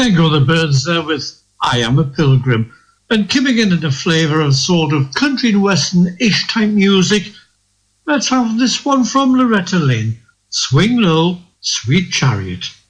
Go the Birds there with I Am a Pilgrim. And keeping it in the flavour of sort of country and western-ish type music, let's have this one from Loretta Lynn, Swing Low, Sweet Chariot.